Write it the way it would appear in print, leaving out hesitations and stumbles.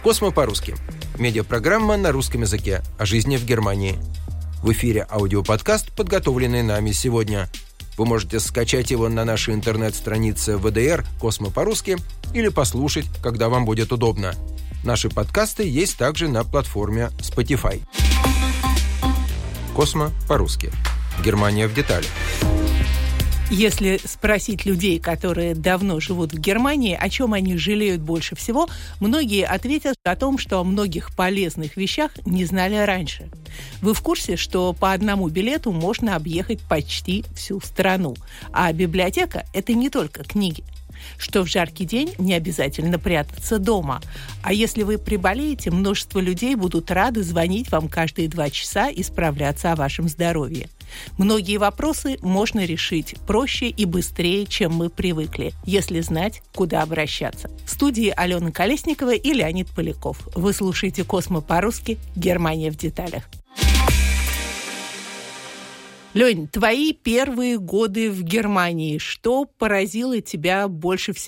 «Космо по-русски». Медиапрограмма на русском языке о жизни в Германии. В эфире аудиоподкаст, подготовленный нами сегодня. Вы можете скачать его на нашей интернет-странице ВДР «Космо по-русски» или послушать, когда вам будет удобно. Наши подкасты есть также на платформе Spotify. «Космо по-русски». Германия в деталях. Если спросить людей, которые давно живут в Германии, о чем они жалеют больше всего, многие ответят о том, что о многих полезных вещах не знали раньше. Вы в курсе, что по одному билету можно объехать почти всю страну? А библиотека – это не только книги. Что в жаркий день не обязательно прятаться дома. А если вы приболеете, множество людей будут рады звонить вам каждые 2 часа и справляться о вашем здоровье. Многие вопросы можно решить проще и быстрее, чем мы привыкли, если знать, куда обращаться. В студии Алена Колесникова и Леонид Поляков. Вы слушаете «Космо по-русски. Германия в деталях». Лень, твои первые годы в Германии, что поразило тебя больше всего?